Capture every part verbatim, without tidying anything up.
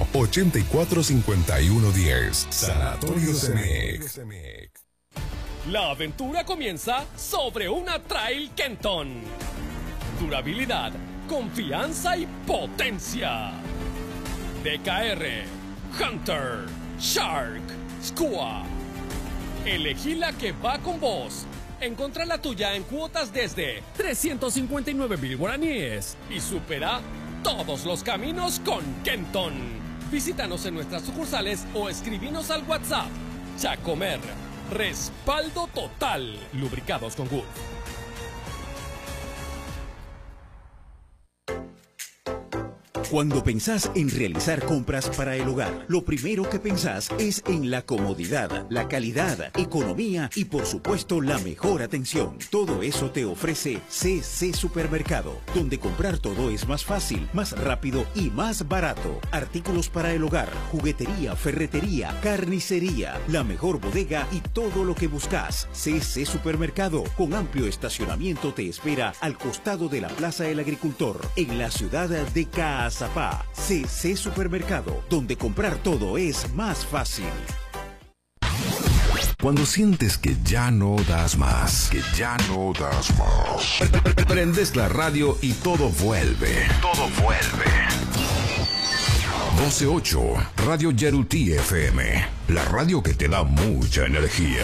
ochenta y cuatro cincuenta y uno diez. Sanatorio Semec. La aventura comienza sobre una Trail Kenton. Durabilidad, confianza y potencia. D K R, Hunter, Shark, Skua. Elegí la que va con vos. Encontrá la tuya en cuotas desde trescientos cincuenta y nueve mil guaraníes y supera todos los caminos con Kenton. Visítanos en nuestras sucursales o escribinos al WhatsApp. Chacomer, respaldo total. Lubricados con Gulf. Cuando pensás en realizar compras para el hogar, lo primero que pensás es en la comodidad, la calidad, economía y por supuesto la mejor atención. Todo eso te ofrece C C Supermercado, donde comprar todo es más fácil, más rápido y más barato. Artículos para el hogar, juguetería, ferretería, carnicería, la mejor bodega y todo lo que buscas. C C Supermercado, con amplio estacionamiento, te espera al costado de la Plaza del Agricultor, en la ciudad de Caazapá. C C Supermercado, donde comprar todo es más fácil. Cuando sientes que ya no das más, que ya no das más, prendes la radio y todo vuelve. Todo vuelve. doce ocho, Radio Yaruti F M, la radio que te da mucha energía.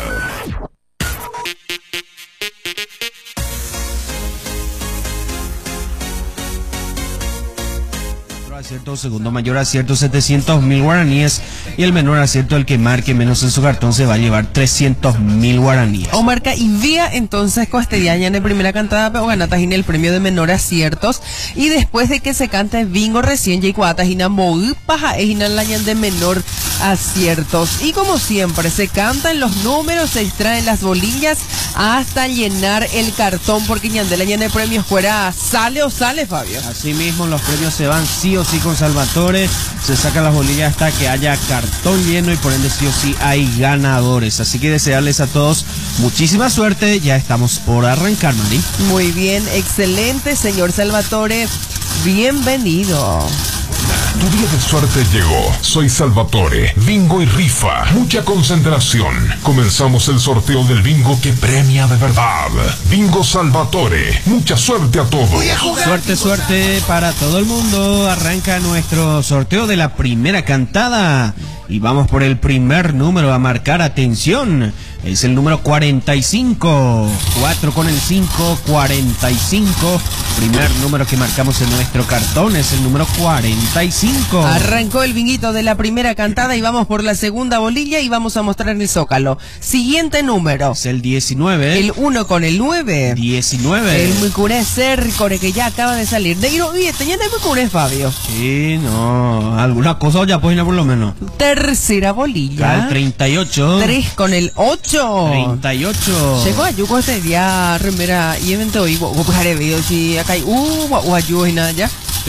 Acierto, segundo mayor acierto setecientos mil guaraníes y el menor acierto, el que marque menos en su cartón, se va a llevar trescientos mil guaraníes. O marca y vía entonces costellaña en la primera cantada, pero gana tajina el premio de menor aciertos, y después de que se cante bingo recién ya tajina mogu paja ejina la de menor aciertos. Y como siempre se cantan los números, se extraen las bolillas hasta llenar el cartón, porque ñande la de premios fuera sale o sale, Fabio. Así mismo los premios se van sí o sí con Salvatore, se sacan las bolillas hasta que haya cartón lleno y por ende sí o sí hay ganadores. Así que desearles a todos muchísima suerte, ya estamos por arrancar, Mari. Muy bien, excelente, señor Salvatore, bienvenido. Tu día de suerte llegó. Soy Salvatore. Bingo y rifa. Mucha concentración. Comenzamos el sorteo del bingo que premia de verdad. Bingo Salvatore. Mucha suerte a todos. Suerte, suerte para todo el mundo. Arranca nuestro sorteo de la primera cantada. Y vamos por el primer número a marcar. Atención. Es el número cuarenta y cinco. cuatro con el cinco, cuarenta y cinco. Primer número que marcamos en nuestro cartón es el número cuarenta y cinco. Arrancó el binguito de la primera cantada y vamos por la segunda bolilla y vamos a mostrar el zócalo. Siguiente número. Es el diecinueve. El uno con el nueve. diecinueve. El muy curé Cercore, que ya acaba de salir. De Iro, oye, tenía de muy curé, Fabio. Sí, no. Alguna cosa ya pues por lo menos. Tercera bolilla. El treinta y ocho. tres con el ocho. treinta y ocho. Llegó a Yuko este día, remera, y evento y vos haré video si acá hay uh, o ayuda y nada ya.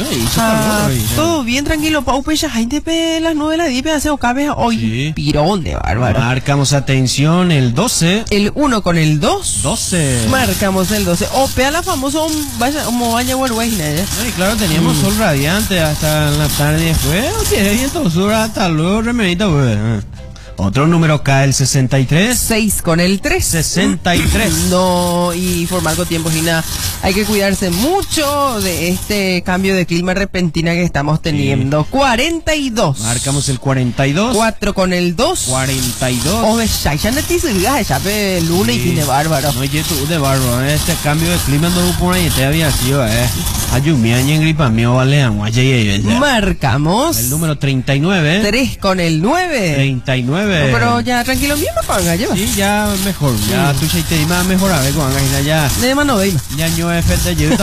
Ah, todo bien tranquilo, Pau Pecha, gente pe las nueve de la dipe hace o cabe hoy. Sí. Pirón de bárbaro. Marcamos atención el doce. El uno con el dos. doce. Marcamos el doce. O pea la famosa vaya como vaya güeyna ya. Ay, claro, teníamos mm. sol radiante hasta la tarde después. Tiene viento sur hasta luego, remerita, güey. Otro número cae el sesenta y tres. seis con el tres. sesenta y tres. No, y por algo tiempo, Gina. Hay que cuidarse mucho de este cambio de clima repentina que estamos teniendo. Sí. cuarenta y dos. Marcamos el cuarenta y dos. cuatro con el dos. cuarenta y dos. O ya ya no te subías, ya pe lunes y fin de bárbaro. No, yo tú de bárbaro. Este cambio de clima no por ahí te había sido, eh. Ayumia en gripa mío, vale, marcamos. El número treinta y nueve. tres con el nueve. treinta y nueve. No, pero ya tranquilo, mío me paga, lleva. Sí, ya mejor. Ya mm. tú ya te más mejor a ver con ya. De mano de ya yo F te llevo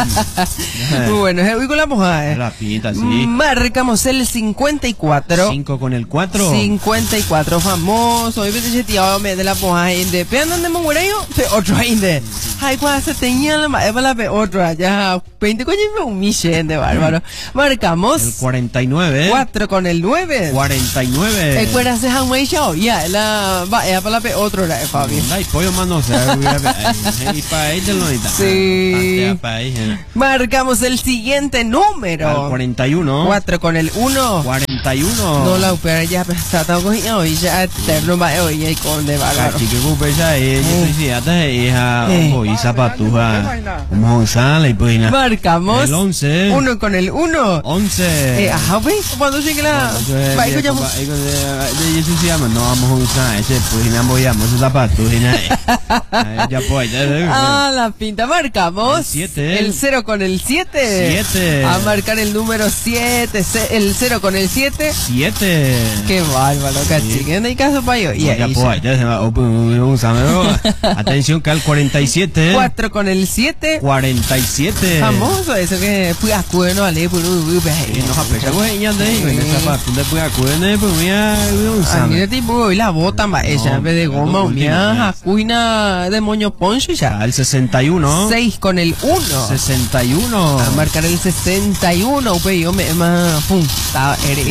más. Muy bueno, hoy con la mojada, eh. La pinta, sí. Marcamos el cincuenta y cuatro. cinco con el cuatro. cincuenta y cuatro, famoso. Hoy vete cheteado de la mojada de pean de monguereyo, pe otro inde. Ay, cuando se tenía la más la pe otro ya veinte coño un millón de bárbaro. Marcamos el cuarenta y nueve. cuatro con el nueve. cuarenta y nueve. Recuerda se han ella oía, la va para la otro era Fabio. Ay, pollo más no sé, y para ella no está. Sí. Marcamos el siguiente número. Al cuarenta y uno. cuatro con el uno. cuarenta y uno. No la opera ya está con ella hoy ya eterno va hoy y con de bárbaro. Chique cupe ya es, sí, hasta hija, y zapatuja. Como sale y pues nada. Marcamos el once. uno con el uno. once. Eh, ajá, güey, cuando llegue la va ya de Jesús se llama, no vamos a usar ese pues no voy a ese zapato, ya pues. Ah, la pinta, marcamos. El siete. El cero con el siete. siete. A marcar el número siete, el cero con el siete. siete. Qué bárbaro, cachique. No hay caso para yo. Y ya pues, ya se va a atención que al cuarenta y siete. cuatro con el siete. cuarenta y siete. Famoso eso que fui a cuerno a leer por un nos aprecia güey ya de en esa parte de fui a cuerno pues mira a mí de tipo y la bota más ella en vez de goma mía cuina de moño poncho ya al sesenta y uno. seis con el uno. sesenta y uno. A marcar el sesenta y uno pues yo me más pum estaba eres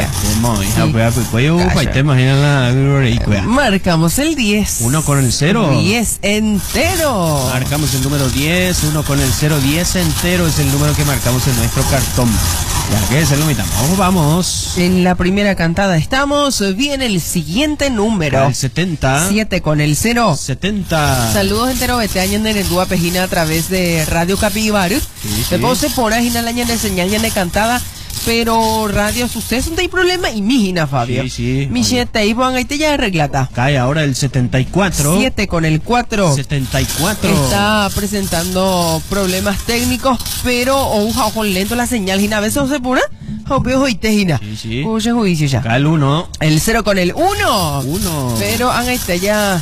marcamos el diez. Uno con el cero. diez entero. Marcamos el número diez. Uno con el cero. diez entero es el número que marcamos en nuestro cartón. Ya que es el número. Vamos. En la primera cantada estamos. Viene el siguiente número. El setenta. siete con el cero. setenta. Saludos entero Beteaña en Erendúa Pejina a través de Radio Capibar. Sí, de sí. voz por ahí en la año de señal ya de cantada. Pero Radio Suceso no hay problema y mi hina Fabio. Sí, sí. Mi siete y van ahí te ya arreglata. Cae ahora el setenta y cuatro. siete con el cuatro. setenta y cuatro. Está presentando problemas técnicos, pero ojo con lento la señal hina a veces se pura. Obvio hoy te hina. Sí, sí. Oye juicio ya. Cae el uno. El cero con el uno. uno. Pero han ahí ya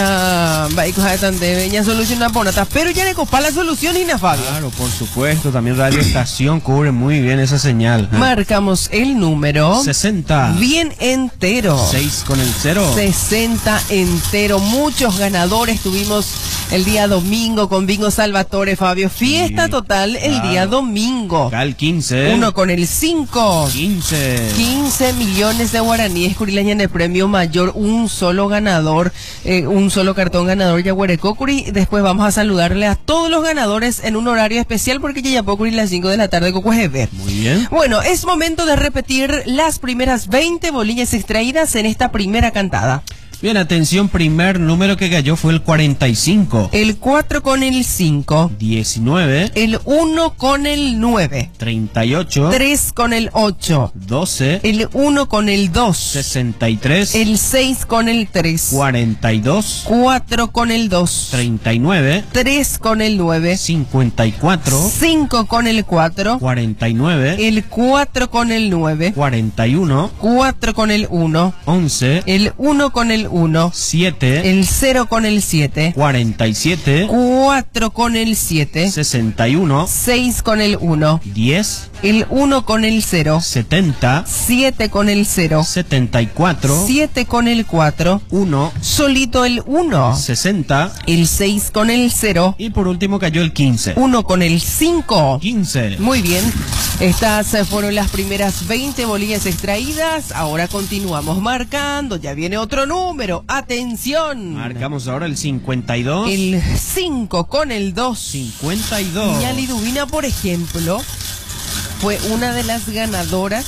ya va a ir tan de ya solucionar ponata, pero ya le copa la solución hina Fabio. Claro, por supuesto, también Radio Estación cubre muy bien esa señal. Marcamos el número sesenta. Bien entero. seis con el cero. sesenta entero. Muchos ganadores tuvimos el día domingo con Bingo Salvatore, Fabio. Fiesta sí, total el claro. día domingo. Cal quince. Uno con el cinco. quince. quince millones de guaraníes curileña en el premio mayor. Un solo ganador, eh, un solo cartón ganador Yaguarecocuri. Después vamos a saludarle a todos los ganadores en un horario especial porque ya Yapocuri las cinco de la tarde Cocuejever. Muy bien. Bueno, es momento de repetir las primeras veinte bolillas extraídas en esta primera cantada. Bien, atención, primer número que cayó fue el cuarenta y cinco. El cuatro con el cinco. diecinueve. El uno con el nueve. treinta y ocho. tres con el ocho. doce. El uno con el dos. sesenta y tres. El seis con el tres. cuarenta y dos. cuatro con el dos. treinta y nueve. tres con el nueve. cincuenta y cuatro. cinco con el cuatro. cuarenta y nueve. El cuatro con el nueve. cuarenta y uno. cuatro con el uno. once. El uno con el uno. siete. El cero con el siete. cuarenta y siete. cuatro con el siete. sesenta y uno. seis con el uno. diez. El uno con el cero. setenta. siete con el cero. setenta y cuatro. siete con el cuatro. uno. Solito el uno. sesenta. El seis con el cero. Y por último cayó el quince. uno con el cinco. quince. Muy bien. Estas eh, fueron las primeras veinte bolillas extraídas. Ahora continuamos marcando. Ya viene otro número. Atención. Marcamos ahora el cincuenta y dos. El cinco con el dos. cincuenta y dos. Y Alidubina, por ejemplo, fue una de las ganadoras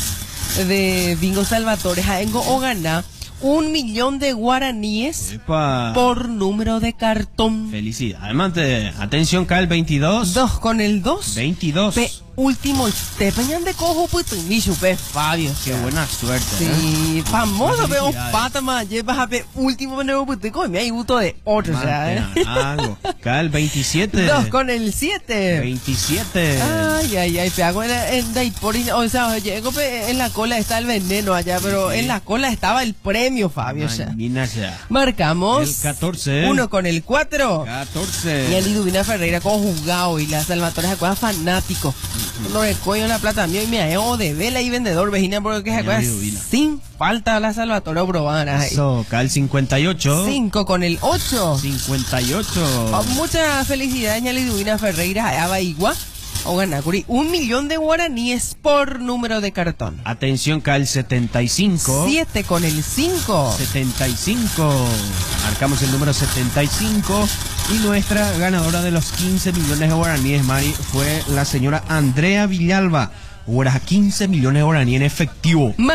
de Bingo Salvatore. Jaengo o gana un millón de guaraníes Epa. por número de cartón. Felicidad. Además de atención, Cal veintidós. Dos con el dos. veintidós. Pe último, te peñan de cojo, pues ni supe, Fabio. Qué buena suerte. Sí, ¿eh? famoso, pero Felicidades. pata más, llevas a ver último veneno, pues te come, hay gusto de otro, o sea, ¿eh? Algo. Cal veintisiete. Dos con el siete. veintisiete. Ay, ay, ay, peago en, en Daiporin, o sea, llego pe, en la cola está el veneno allá, pero Sí. en la cola estaba el premio, Fabio, o sea. Imagina ya. Marcamos. El catorce. Uno con el cuatro. catorce. Y el Liduvina Ferreira con jugado y la Salvatore Jacuá fanático. No le coño la plata mío y me hago de vela y vendedor vecina porque Jacuá Liduvina. sin falta la Salvatore Obrobana. Eso, Cal cincuenta y ocho. Cinco con el ocho. cincuenta y ocho. Oh, mucha felicidad, ña Liduvina Ferreira, allá va igual. O ganar, Curi, un millón de guaraníes por número de cartón. Atención, cae el setenta y cinco. siete con el cinco. setenta y cinco. Marcamos el número setenta y cinco. Y nuestra ganadora de los quince millones de guaraníes, Mari, fue la señora Andrea Villalba. Ahora quince millones de guaraníes en efectivo.